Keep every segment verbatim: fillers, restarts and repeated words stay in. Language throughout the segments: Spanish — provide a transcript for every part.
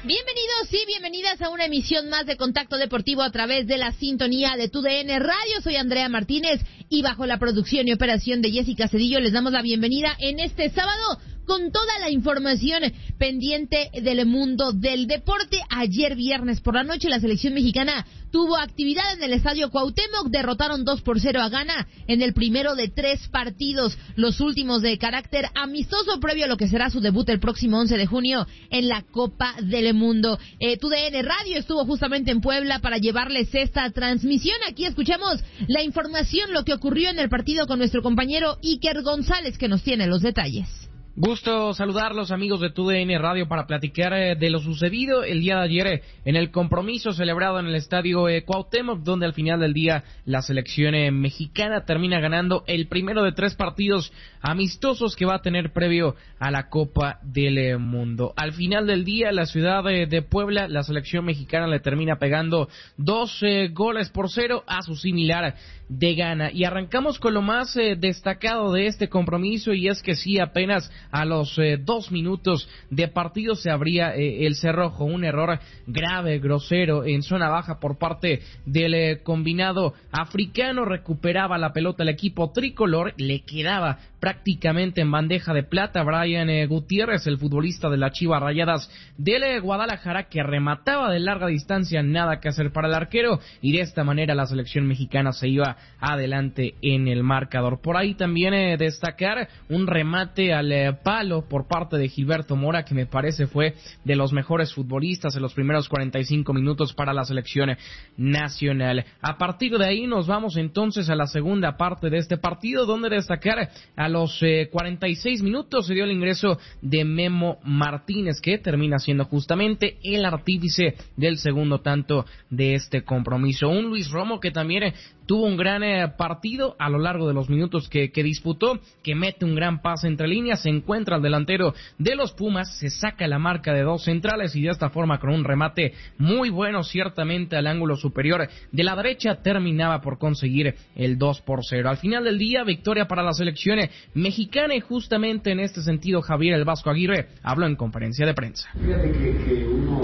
Bienvenidos y bienvenidas a una emisión más de Contacto Deportivo a través de la sintonía de T U D N Radio. Soy Andrea Martínez y bajo la producción y operación de Jessica Cedillo les damos la bienvenida en este sábado con toda la información pendiente del mundo del deporte. Ayer viernes por la noche la selección mexicana tuvo actividad en el Estadio Cuauhtémoc, derrotaron dos por cero a Ghana en el primero de tres partidos, los últimos de carácter amistoso previo a lo que será su debut el próximo once de junio en la Copa del Mundo. Eh, T U D N Radio estuvo justamente en Puebla para llevarles esta transmisión. Aquí escuchamos la información, lo que ocurrió en el partido con nuestro compañero Iker González, que nos tiene los detalles. Gusto saludarlos, amigos de T U D N Radio, para platicar eh, de lo sucedido el día de ayer eh, en el compromiso celebrado en el Estadio eh, Cuauhtémoc, donde al final del día la selección eh, mexicana termina ganando el primero de tres partidos amistosos que va a tener previo a la Copa del eh, Mundo. Al final del día, la ciudad eh, de Puebla, la selección mexicana le termina pegando dos eh, goles por cero a su similar de Ghana. Y arrancamos con lo más eh, destacado de este compromiso, y es que sí, apenas a los eh, dos minutos de partido se abría eh, el cerrojo, un error grave, grosero en zona baja por parte del eh, combinado africano. Recuperaba la pelota el equipo tricolor, le quedaba prácticamente en bandeja de plata Brian eh, Gutiérrez, el futbolista de las Chivas Rayadas del eh, Guadalajara, que remataba de larga distancia, nada que hacer para el arquero, y de esta manera la selección mexicana se iba adelante en el marcador. Por ahí también eh, destacar un remate al eh, palo por parte de Gilberto Mora, que me parece fue de los mejores futbolistas en los primeros cuarenta y cinco minutos para la selección nacional. A partir de ahí nos vamos entonces a la segunda parte de este partido, donde destacar a los eh, cuarenta y seis minutos se dio el ingreso de Memo Martínez, que termina siendo justamente el artífice del segundo tanto de este compromiso. Un Luis Romo que también eh, tuvo un gran eh, partido a lo largo de los minutos que, que disputó, que mete un gran pase entre líneas, se encuentra al delantero de los Pumas, se saca la marca de dos centrales y de esta forma, con un remate muy bueno ciertamente al ángulo superior de la derecha, terminaba por conseguir el dos por cero. Al final del día, victoria para la selección mexicana, y justamente en este sentido Javier El Vasco Aguirre habló en conferencia de prensa. Fíjate que, que uno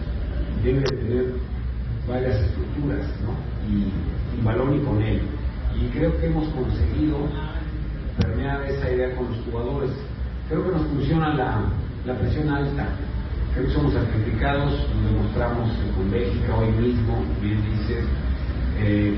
debe tener varias estructuras, ¿no? Y, y balón y con él. Y creo que hemos conseguido permear esa idea con los jugadores. Creo que nos funciona la, la presión alta. Creo que somos sacrificados, lo demostramos con Bélgica hoy mismo, bien dices. Eh,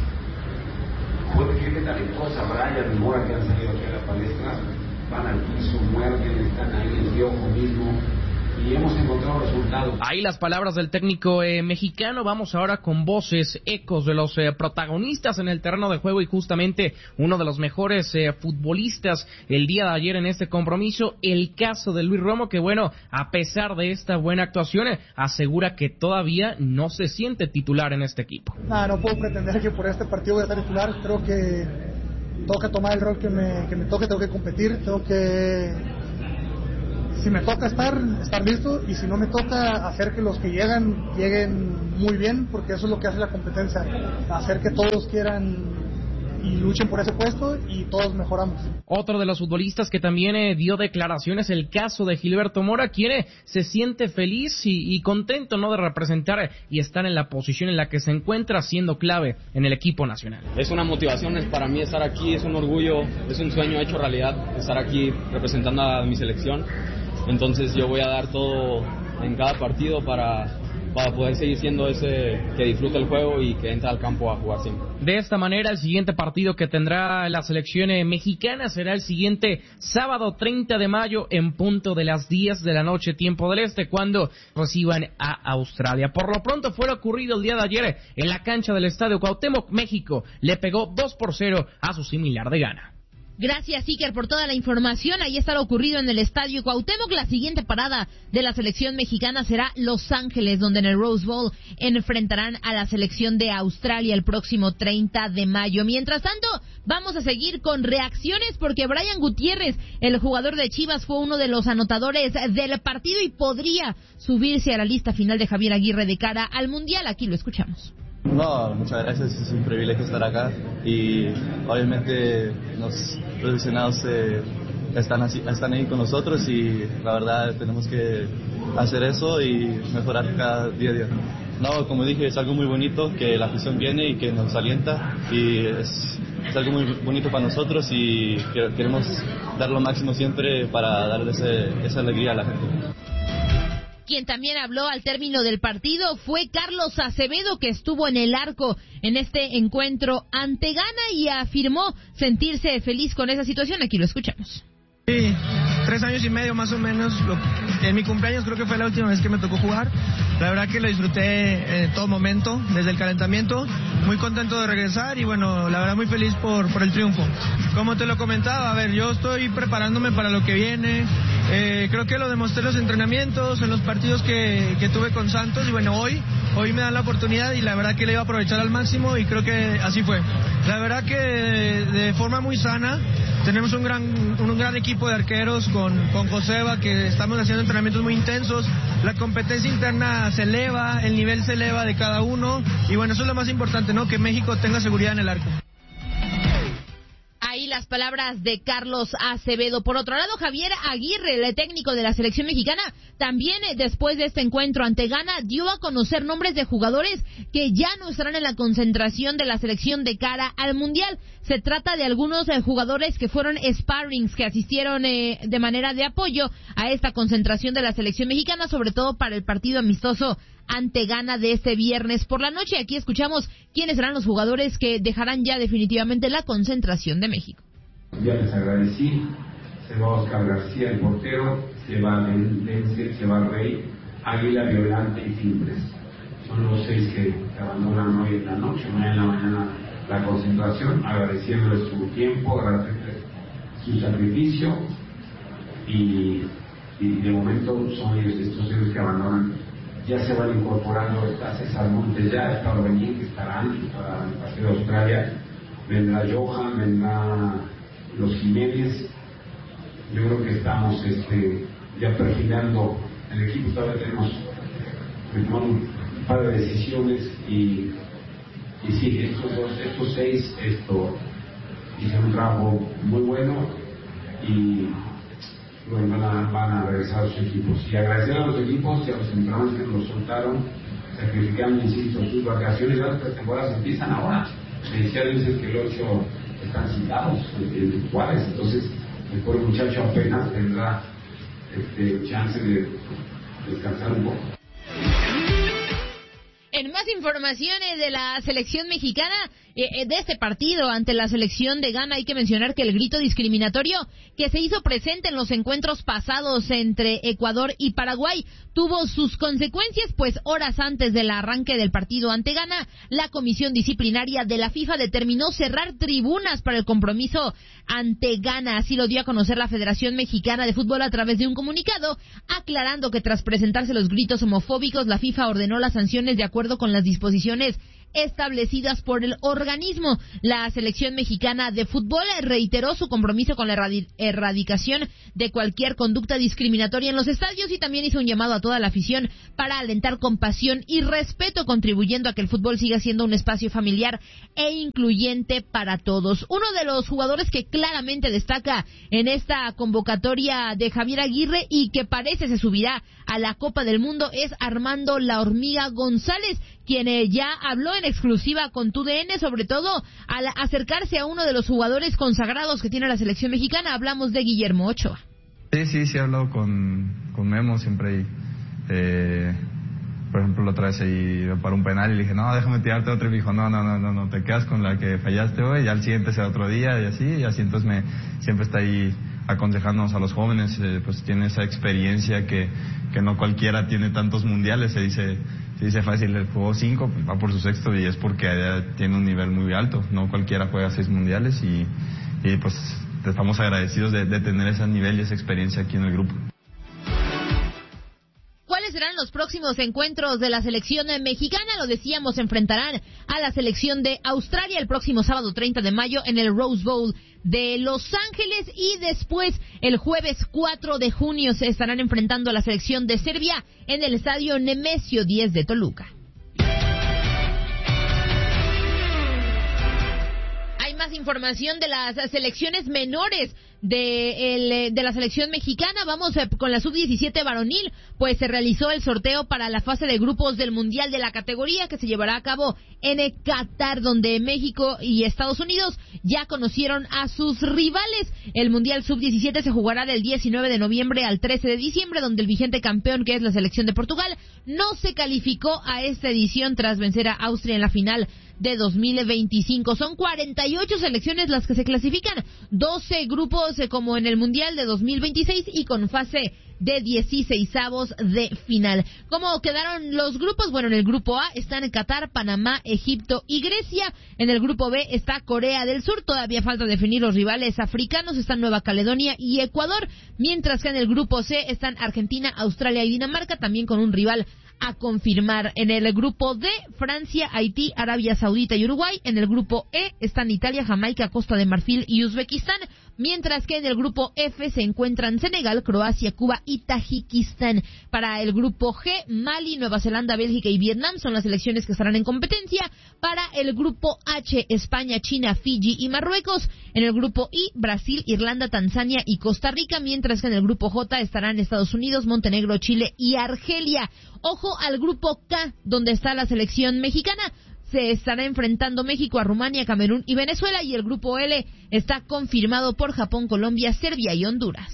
gente talentosa, Brian y Mora, que han salido aquí a la palestra, van al piso, muerden, están ahí en el ojo mismo, y hemos encontrado resultados. Ahí las palabras del técnico eh, mexicano. Vamos ahora con voces, ecos de los eh, protagonistas en el terreno de juego, y justamente uno de los mejores eh, futbolistas el día de ayer en este compromiso, el caso de Luis Romo, que bueno, a pesar de esta buena actuación, eh, asegura que todavía no se siente titular en este equipo. No, no puedo pretender que por este partido voy a estar titular. Creo que tengo que tomar el rol que me, que me toque, tengo que competir, tengo que... Si me toca estar, estar listo, y si no me toca, hacer que los que llegan, lleguen muy bien, porque eso es lo que hace la competencia, hacer que todos quieran y luchen por ese puesto, y todos mejoramos. Otro de los futbolistas que también eh, dio declaraciones, el caso de Gilberto Mora, quien eh, se siente feliz y, y contento, ¿no?, de representar eh, y estar en la posición en la que se encuentra, siendo clave en el equipo nacional. Es una motivación es para mí estar aquí, es un orgullo, es un sueño hecho realidad, estar aquí representando a mi selección. Entonces yo voy a dar todo en cada partido para, para poder seguir siendo ese que disfruta el juego y que entra al campo a jugar siempre. De esta manera, el siguiente partido que tendrá la selección mexicana será el siguiente sábado treinta de mayo en punto de las diez de la noche, tiempo del este, cuando reciban a Australia. Por lo pronto fue lo ocurrido el día de ayer en la cancha del Estadio Cuauhtémoc. México le pegó dos por cero a su similar de Ghana. Gracias, Iker, por toda la información. Ahí está lo ocurrido en el Estadio Cuauhtémoc. La siguiente parada de la selección mexicana será Los Ángeles, donde en el Rose Bowl enfrentarán a la selección de Australia el próximo treinta de mayo. Mientras tanto, vamos a seguir con reacciones, porque Brian Gutiérrez, el jugador de Chivas, fue uno de los anotadores del partido y podría subirse a la lista final de Javier Aguirre de cara al Mundial. Aquí lo escuchamos. No, muchas gracias, es un privilegio estar acá, y obviamente los profesionales eh, están, así, están ahí con nosotros y la verdad tenemos que hacer eso y mejorar cada día a día. No, como dije, es algo muy bonito que la afición viene y que nos alienta y es, es algo muy bonito para nosotros y queremos dar lo máximo siempre para darle ese, esa alegría a la gente. Quien también habló al término del partido fue Carlos Acevedo, que estuvo en el arco en este encuentro ante Ghana y afirmó sentirse feliz con esa situación. Aquí lo escuchamos. Sí, tres años y medio más o menos. Lo, en mi cumpleaños creo que fue la última vez que me tocó jugar. La verdad que lo disfruté en todo momento, desde el calentamiento. Muy contento de regresar y bueno, la verdad muy feliz por, por el triunfo. Como te lo comentaba, a ver, yo estoy preparándome para lo que viene. Eh, creo que lo demostré en los entrenamientos, en los partidos que, que tuve con Santos y bueno, hoy, hoy me dan la oportunidad y la verdad que le iba a aprovechar al máximo y creo que así fue. La verdad que de, de forma muy sana. Tenemos un gran un gran equipo de arqueros con, con Joseba, que estamos haciendo entrenamientos muy intensos. La competencia interna se eleva, el nivel se eleva de cada uno. Y bueno, eso es lo más importante, ¿no? Que México tenga seguridad en el arco. Ahí las palabras de Carlos Acevedo. Por otro lado, Javier Aguirre, el técnico de la selección mexicana, también eh, después de este encuentro ante Ghana, dio a conocer nombres de jugadores que ya no estarán en la concentración de la selección de cara al Mundial. Se trata de algunos eh, jugadores que fueron sparrings, que asistieron eh, de manera de apoyo a esta concentración de la selección mexicana, sobre todo para el partido amistoso ante Ghana de este viernes por la noche. Aquí escuchamos quiénes serán los jugadores que dejarán ya definitivamente la concentración de México. Ya les agradecí. Se va Oscar García, el portero, se va Lense, se va Rey, Águila, Violante y Fimbres. Son los seis que abandonan hoy en la noche, mañana en la mañana la concentración, agradeciéndoles su tiempo, agradeciéndoles su sacrificio y, y de momento son ellos estos seis que abandonan. Ya se van incorporando, está César Montes, ya está Orbelín, que estará antes para el partido de Australia, vendrá Johan, vendrá los Jiménez. Yo creo que estamos este, ya perfilando el equipo, todavía tenemos que tomar un par de decisiones y, y sí, estos dos, estos seis, esto hicieron un trabajo muy bueno y bueno, van a, van a regresar a sus equipos. Y agradecer a los equipos y a los entrenadores que nos soltaron, sacrificando, insisto, sus vacaciones. Las pretemporadas empiezan ahora. Me decían que el ocho están citados en Juárez, entonces el pobre muchacho apenas tendrá este, chance de descansar un poco. En más informaciones de la selección mexicana, eh, de este partido ante la selección de Ghana, hay que mencionar que el grito discriminatorio que se hizo presente en los encuentros pasados entre Ecuador y Paraguay tuvo sus consecuencias, pues horas antes del arranque del partido ante Ghana, la comisión disciplinaria de la FIFA determinó cerrar tribunas para el compromiso ante Ghana. Así lo dio a conocer la Federación Mexicana de Fútbol a través de un comunicado, aclarando que tras presentarse los gritos homofóbicos, la FIFA ordenó las sanciones de acuerdo con las disposiciones establecidas por el organismo. La selección mexicana de fútbol reiteró su compromiso con la erradi- erradicación de cualquier conducta discriminatoria en los estadios y también hizo un llamado a toda la afición para alentar compasión y respeto, contribuyendo a que el fútbol siga siendo un espacio familiar e incluyente para todos. Uno de los jugadores que claramente destaca en esta convocatoria de Javier Aguirre y que parece se subirá a la Copa del Mundo es Armando La Hormiga González, quien eh, ya habló en exclusiva con T U D N, sobre todo al acercarse a uno de los jugadores consagrados que tiene la selección mexicana. Hablamos de Guillermo Ochoa. Sí, sí, sí he hablado con, con Memo siempre. Eh, por ejemplo, la otra vez ahí para un penal y le dije, no, déjame tirarte otro, y me dijo, no, no, no, no, no, te quedas con la que fallaste hoy, y al siguiente será otro día, y así, y así, entonces me, siempre está ahí aconsejándonos a los jóvenes, eh, pues tiene esa experiencia que, que no cualquiera tiene tantos mundiales, se dice, se dice fácil, él jugó cinco, pues va por su sexto, y es porque tiene un nivel muy alto, no cualquiera juega seis mundiales, y, y pues estamos agradecidos de, de tener ese nivel y esa experiencia aquí en el grupo. ¿Cuáles serán los próximos encuentros de la selección mexicana? Lo decíamos, enfrentarán a la selección de Australia el próximo sábado treinta de mayo en el Rose Bowl de Los Ángeles, y después el jueves cuatro de junio se estarán enfrentando a la selección de Serbia en el estadio Nemesio diez de Toluca. Hay más información de las selecciones menores de, el, de la selección mexicana. Vamos eh, con la sub diecisiete varonil, pues se realizó el sorteo para la fase de grupos del Mundial de la categoría que se llevará a cabo en Qatar, donde México y Estados Unidos ya conocieron a sus rivales. El Mundial sub diecisiete se jugará del diecinueve de noviembre al trece de diciembre, donde el vigente campeón, que es la selección de Portugal, no se calificó a esta edición tras vencer a Austria en la final de dos mil veinticinco. Son cuarenta y ocho selecciones las que se clasifican, doce grupos eh, como en el Mundial de dos mil veintiséis y con fase de dieciseisavos de final. ¿Cómo quedaron los grupos? Bueno, en el grupo A están Qatar, Panamá, Egipto y Grecia. En el grupo B está Corea del Sur. Todavía falta definir los rivales africanos. Están Nueva Caledonia y Ecuador. Mientras que en el grupo C están Argentina, Australia y Dinamarca, también con un rival a confirmar. En el grupo D, Francia, Haití, Arabia Saudita y Uruguay. En el grupo E están Italia, Jamaica, Costa de Marfil y Uzbekistán, mientras que en el grupo F se encuentran Senegal, Croacia, Cuba y Tajikistán. Para el grupo G, Mali, Nueva Zelanda, Bélgica y Vietnam son las selecciones que estarán en competencia. Para el grupo H, España, China, Fiji y Marruecos. En el grupo I, Brasil, Irlanda, Tanzania y Costa Rica, mientras que en el grupo J estarán Estados Unidos, Montenegro, Chile y Argelia. Ojo al grupo K, donde está la selección mexicana. Se estará enfrentando México a Rumania, Camerún y Venezuela, y el grupo L está confirmado por Japón, Colombia, Serbia y Honduras.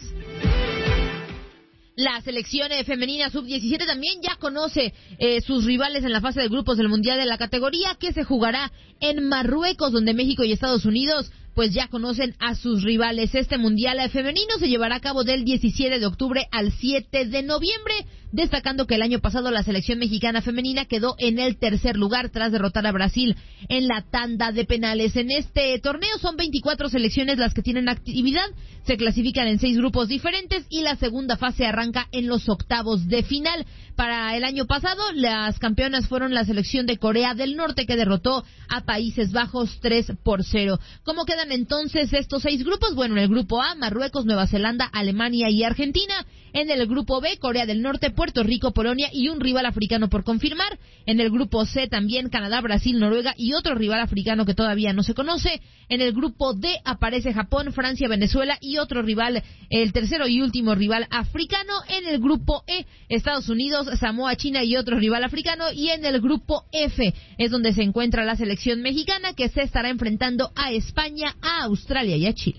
La selección eh, femenina sub diecisiete también ya conoce eh, sus rivales en la fase de grupos del Mundial de la categoría, que se jugará en Marruecos, donde México y Estados Unidos pues ya conocen a sus rivales. Este Mundial femenino se llevará a cabo del diecisiete de octubre al siete de noviembre, destacando que el año pasado la selección mexicana femenina quedó en el tercer lugar tras derrotar a Brasil en la tanda de penales. En este torneo son veinticuatro selecciones las que tienen actividad, se clasifican en seis grupos diferentes y la segunda fase arranca en los octavos de final. Para el año pasado, las campeonas fueron la selección de Corea del Norte, que derrotó a Países Bajos tres por cero. ¿Cómo quedan entonces estos seis grupos? Bueno, en el grupo A, Marruecos, Nueva Zelanda, Alemania y Argentina. En el grupo B, Corea del Norte, Puerto Rico, Polonia y un rival africano por confirmar. En el grupo C también Canadá, Brasil, Noruega y otro rival africano que todavía no se conoce. En el grupo D aparece Japón, Francia, Venezuela y otro rival, el tercero y último rival africano. En el grupo E, Estados Unidos, Samoa, China y otro rival africano. Y en el grupo F es donde se encuentra la selección mexicana, que se estará enfrentando a España, a Australia y a Chile.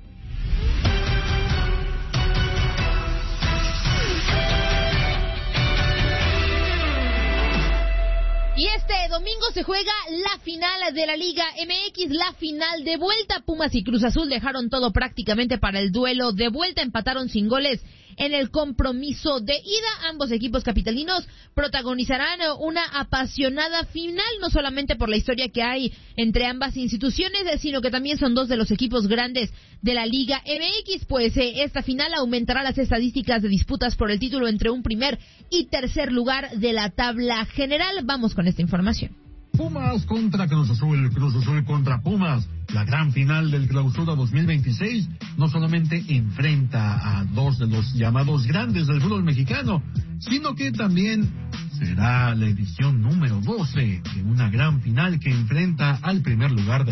Y este domingo se juega la final de la Liga M X, la final de vuelta. Pumas y Cruz Azul dejaron todo prácticamente para el duelo de vuelta, empataron sin goles en el compromiso de ida. Ambos equipos capitalinos protagonizarán una apasionada final, no solamente por la historia que hay entre ambas instituciones, sino que también son dos de los equipos grandes de la Liga M X, pues eh, esta final aumentará las estadísticas de disputas por el título entre un primer y tercer lugar de la tabla general. Vamos con esta información. Pumas contra Cruz Azul, Cruz Azul contra Pumas. La gran final del Clausura dos mil veintiséis no solamente enfrenta a dos de los llamados grandes del fútbol mexicano, sino que también será la edición número doce de una gran final que enfrenta al primer lugar del